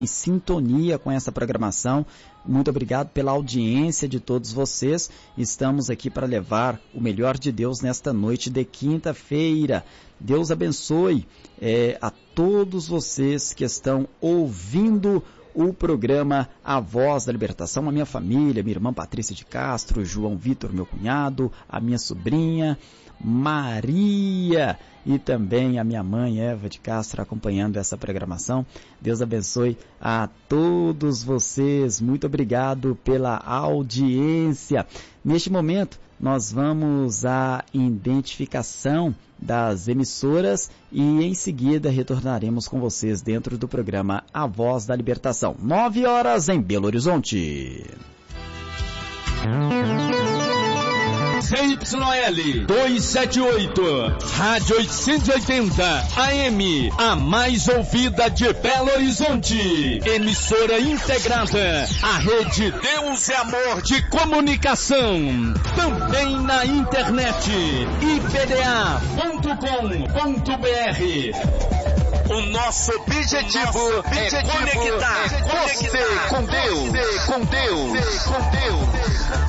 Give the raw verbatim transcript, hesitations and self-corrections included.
em sintonia com essa programação. Muito obrigado pela audiência de todos vocês. Estamos aqui para levar o melhor de Deus nesta noite de quinta-feira. Deus abençoe é, a todos vocês que estão ouvindo o programa A Voz da Libertação, a minha família, minha irmã Patrícia de Castro, João Vitor, meu cunhado, a minha sobrinha Maria e também a minha mãe Eva de Castro acompanhando essa programação. Deus abençoe a todos vocês. Muito obrigado pela audiência. Neste momento, nós vamos à identificação das emissoras e em seguida retornaremos com vocês dentro do programa A Voz da Libertação. Nove horas em Belo Horizonte. C Y L duzentos e setenta e oito, Rádio oitocentos e oitenta A M, a mais ouvida de Belo Horizonte. Emissora integrada à rede Deus é Amor de Comunicação. Também na internet, i p d a ponto com ponto b r. O nosso objetivo, o nosso objetivo é conectar, é conectar você com Deus, com Deus, com Deus.